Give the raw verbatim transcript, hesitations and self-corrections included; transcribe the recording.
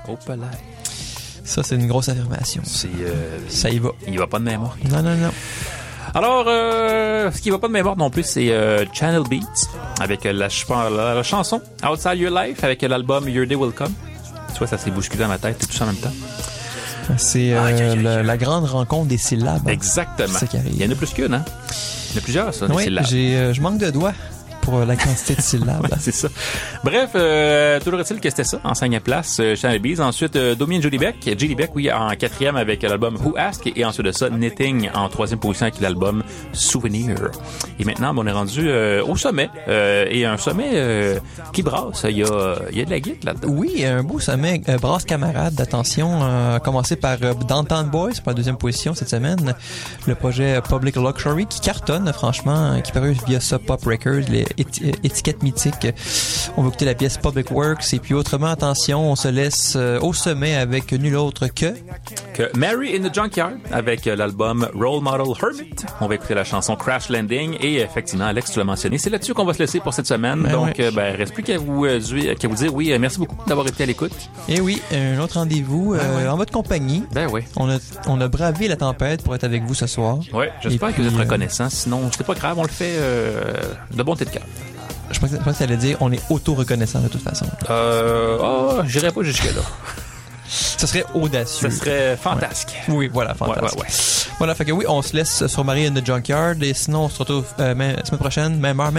Oh, là. Ça, c'est une grosse affirmation. C'est, euh, ça y va. Il va pas de mémoire. Non, non, non. Alors, euh, ce qui va pas de mémoire non plus, c'est euh, Channel Beats avec la, la, la chanson Outside Your Life avec l'album Your Day Will Come. Tu vois, ça s'est bousculé dans ma tête tout ça en même temps. C'est euh, ah, le, la grande rencontre des syllabes. Exactement. C'est ça qui arrive. Il y en a plus qu'une, hein? Il y en a plusieurs, ça, des oui, syllabes. J'ai, euh, je manque de doigts pour la quantité de syllabes. Ouais, c'est ça. Bref, euh, toujours est-il que c'était ça, en cinquième place, euh, Channel Beats. Ensuite, euh, Domi and Julie Beck. Julie Beck, oui, en quatrième avec l'album Who Ask. Et ensuite de ça, Knitting en troisième position avec l'album Souvenir. Et maintenant, on est rendu euh, au sommet. Euh, et un sommet euh, qui brasse. Il y a, il y a de la guitare là-dedans. Oui, un beau sommet. Euh, brasse camarade, attention. Euh, commencé par euh, Downtown Boys pour la deuxième position cette semaine. Le projet Public Luxury qui cartonne, franchement, qui paru via Sub Pop Records, les éti- étiquette mythique. On va écouter la pièce Public Works et puis autrement, attention, on se laisse euh, au sommet avec nul autre que que Mary in the Junkyard avec euh, l'album Role Model Hermit. On va écouter la chanson Crash Landing et effectivement, Alex, tu l'as mentionné. C'est là-dessus qu'on va se laisser pour cette semaine. Ben Donc, ouais. euh, ben, reste plus qu'à vous, euh, qu'à vous dire oui, euh, merci beaucoup d'avoir été à l'écoute. Et oui, un autre rendez-vous euh, ben ouais. en votre compagnie. Ben oui. On a, on a bravé la tempête pour être avec vous ce soir. Oui, j'espère et que vous êtes puis, reconnaissants. Sinon, c'est pas grave, on le fait euh, de bonté de cœur. Je pense que ça allait dire on est auto-reconnaissant de toute façon. Euh, oh, j'irai pas jusque-là. Ce serait audacieux. Ce serait fantasque. Ouais. Oui, voilà, fantastique. Ouais, ouais, ouais. Voilà, fait que oui, on se laisse sur Marie in the Junkyard et sinon on se retrouve euh, même, la semaine prochaine, même heure, même